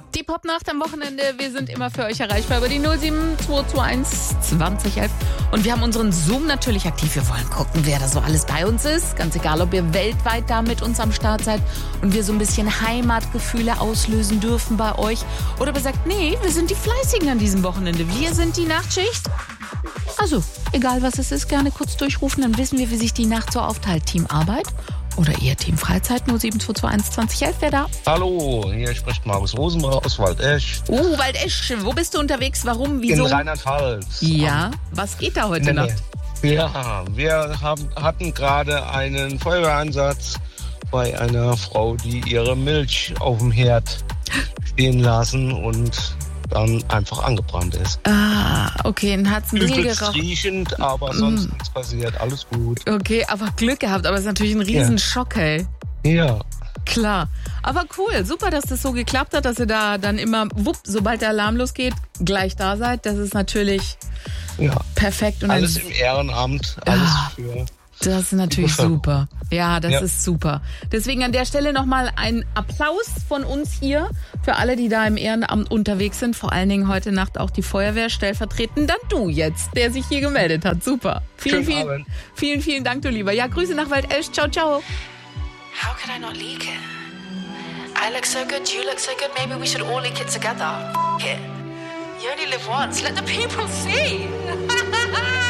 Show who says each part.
Speaker 1: Die Popnacht am Wochenende, wir sind immer für euch erreichbar über die 07221 2011. Und wir haben unseren Zoom natürlich aktiv. Wir wollen gucken, wer da so alles bei uns ist. Ganz egal, ob ihr weltweit da mit uns am Start seid und wir so ein bisschen Heimatgefühle auslösen dürfen bei euch. Oder ihr sagt, nee, wir sind die Fleißigen an diesem Wochenende. Wir sind die Nachtschicht. Also, egal was es ist, gerne kurz durchrufen, dann wissen wir, wie sich die Nacht so aufteilt. Team Arbeit oder eher Team Freizeit, 07221 2011, wer da?
Speaker 2: Hallo, hier spricht Markus Rosenbauer aus Waldesch.
Speaker 1: Waldesch, wo bist du unterwegs? Warum? Wieso?
Speaker 2: In Rheinland-Pfalz.
Speaker 1: Ja, was geht da heute Nacht?
Speaker 2: Ja, wir hatten gerade einen Feuerwehreinsatz bei einer Frau, die ihre Milch auf dem Herd stehen lassen und dann einfach angebrannt ist.
Speaker 1: Ah, okay, dann hat's ein bisschen
Speaker 2: Übelst
Speaker 1: geraucht.
Speaker 2: riechend, aber sonst nichts passiert, alles gut.
Speaker 1: Okay, aber Glück gehabt, aber es ist natürlich ein Riesenschock, hey.
Speaker 2: Ja.
Speaker 1: Klar. Aber cool, super, dass das so geklappt hat, dass ihr da dann immer, sobald der Alarm losgeht, gleich da seid. Das ist natürlich perfekt. Und
Speaker 2: Alles im Ehrenamt, alles für...
Speaker 1: Das ist natürlich super. Ja, das
Speaker 2: Ja.
Speaker 1: ist super. Deswegen an der Stelle nochmal ein Applaus von uns hier für alle, die da im Ehrenamt unterwegs sind. Vor allen Dingen heute Nacht auch die Feuerwehr, stellvertretend dann du jetzt, der sich hier gemeldet hat. Super. Vielen Dank, du Lieber. Ja, Grüße nach Waldesch. Ciao, ciao.
Speaker 3: How could I not leak it? I look so good, you look so good, maybe we should all leak it together. F it. You only live once, let the people see.